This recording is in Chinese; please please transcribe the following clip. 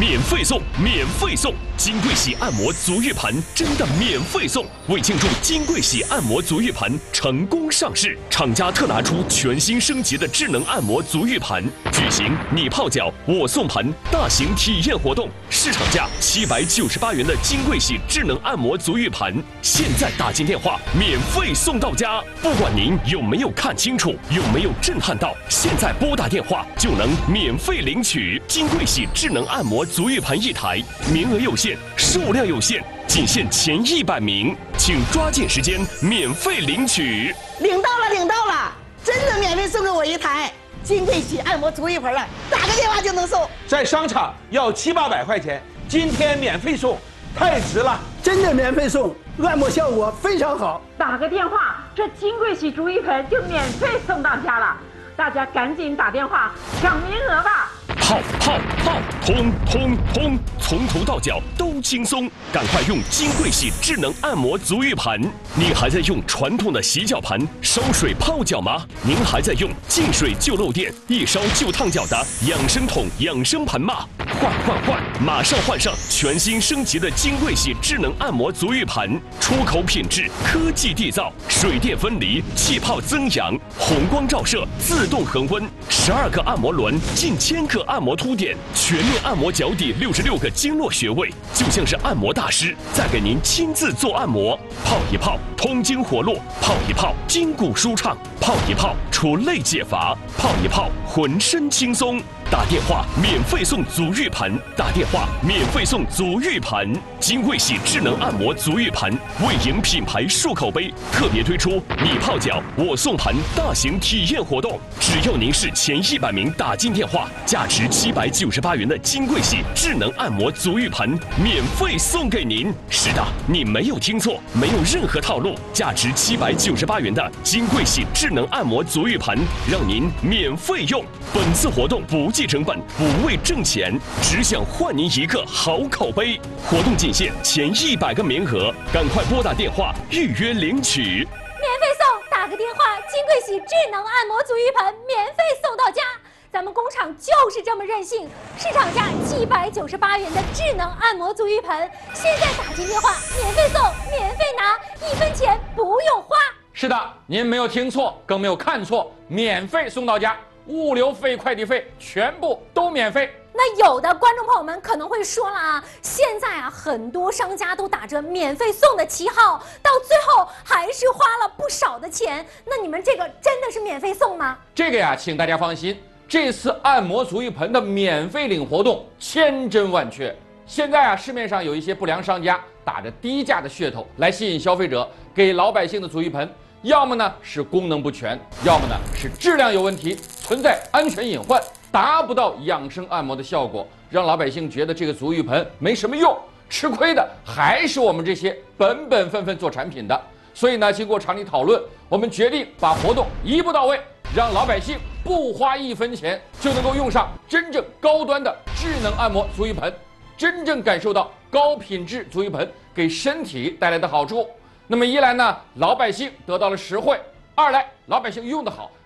免费送，免费送！金贵喜按摩足浴盘真的免费送！为庆祝金贵喜按摩足浴盘成功上市，厂家特拿出全新升级的智能按摩足浴盘，举行你泡脚我送盘大型体验活动，市场价798元的金贵喜智能按摩足浴盘，现在打进电话免费送到家。不管您有没有看清楚，有没有震撼到，现在拨打电话就能免费领取金贵喜智能按摩足浴盘一台，名额有限，数量有限，仅限前100名，请抓紧时间免费领取。 领到了，领到了，真的免费送给我一台金贵喜按摩足浴盆了，打个电话就能送。 在商场要700-800块钱，今天免费送，太值了！ 真的免费送，按摩效果非常好。 打个电话，这金贵喜足浴盆就免费送到家了，大家赶紧打电话抢名额吧！ 泡泡泡，通通通，从头到脚都轻松。赶快用金贵喜智能按摩足浴盘。你还在用传统的洗脚盘烧水泡脚吗？您还在用进水就漏电、一烧就烫脚的养生桶、养生盘吗？换！马上换上全新升级的金贵喜智能按摩足浴盘，出口品质，科技缔造，水电分离，气泡增氧，红光照射，自动恒温，12个按摩轮，近1000个按摩凸点，全面按摩脚底66个经络穴位，就像是按摩大师在给您亲自做按摩。泡一泡，通经活络；泡一泡，筋骨舒畅；泡一泡，除累解乏；泡一泡，浑身轻松。打电话免费送足浴盘，打电话免费送足浴盘。金贵喜智能按摩足浴盘为迎品牌漱口杯，特别推出你泡脚我送盘大型体验活动。只要您是前100名打进电话，价值798元的金贵喜智能按摩足浴盘免费送给您。是的，你没有听错，没有任何套路，价值798元的金贵喜智能按摩足浴盘让您免费用。本次活动不计成本，不为挣钱，只想换您一个好口碑。活动仅限前100个名额，赶快拨打电话预约领取。 免费送，打个电话，金贵喜智能按摩足浴盆免费送到家。咱们工厂就是这么任性，市场价798元的智能按摩足浴盆，现在打进电话免费送，免费拿，1分钱不用花。 是的，您没有听错，更没有看错，免费送到家，物流费、快递费全部都免费。 那有的观众朋友们可能会说了啊，现在啊很多商家都打着免费送的旗号，到最后还是花了不少的钱。那你们这个真的是免费送吗？ 这个呀，请大家放心，这次按摩足浴盆的免费领活动千真万确。现在啊，市面上有一些不良商家打着低价的噱头来吸引消费者，给老百姓的足浴盆，要么呢是功能不全，要么呢是质量有问题，存在安全隐患，达不到养生按摩的效果，让老百姓觉得这个足浴盆没什么用，吃亏的还是我们这些本本分分做产品的。所以呢，经过厂里讨论，我们决定把活动一步到位，让老百姓不花1分钱就能够用上真正高端的智能按摩足浴盆，真正感受到高品质足浴盆给身体带来的好处。那么一来呢，老百姓得到了实惠；二来，老百姓用得好，